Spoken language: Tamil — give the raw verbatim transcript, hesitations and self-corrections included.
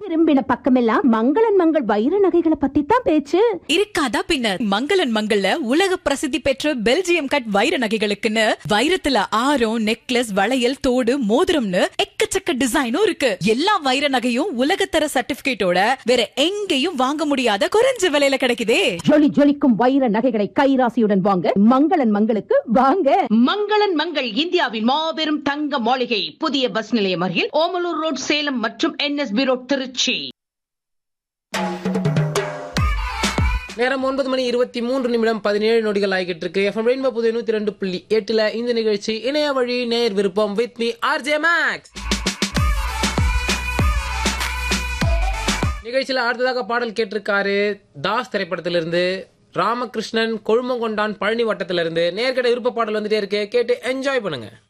திரும்பின பக்கமெல்லாம் மங்களன் மங்கள் வைர நகைகளை பத்தி தான் பேச்சு. இருக்காதா பின்னர், மங்களன் மங்கள்ல உலக பிரசித்தி பெற்ற பெல்ஜியம் கட் வைர நகைகளுக்குன்னு வைரத்துல ஆரம், நெக்லஸ், வளையல், தோடு, மோதிரம்னு எக்கச்சக்க டிசைனும் இருக்கு. எல்லா வைர நகையும் உலகத்தர சர்டிபிகேட்டோட வேற எங்கேயும் வாங்க முடியாத குறைஞ்ச விலையில கிடைக்குதே. ஜொலி ஜொலிக்கும் வைர நகைகளை கைராசியுடன் வாங்க மங்களன் மங்களுக்கு வாங்க. மங்களன் மங்கள் இந்தியாவின் மாபெரும் தங்க மாளிகை, புதிய பஸ் நிலையம் அருகில் ஓமலூர் ரோட், சேலம் மற்றும் என்எஸ்பி ரோட், திருச்சி. நேரம் ஒன்பது மணி இருபத்தி மூன்று நிமிடம் பதினேழு நொடிகள் ஆகிட்டு இருக்கு. எஃப்எம் ரெயின்போ புதிய நூத்தி ரெண்டு புள்ளி எட்டுல இந்த நிகழ்ச்சி இணைய வழி நேர் விருப்பம் வித் மீ ஆர்ஜே மேக்ஸ். நிகழ்ச்சியில அடுத்ததாக பாடல் கேட்டிருக்காரு தாஸ் திரைப்படத்திலிருந்து ராமகிருஷ்ணன், கொழுமங்கொண்டான், பழனி வட்டத்திலிருந்து. நேர்கிட்ட விருப்ப பாடல் வந்துட்டே இருக்கு, கேட்டு என்ஜாய் பண்ணுங்க.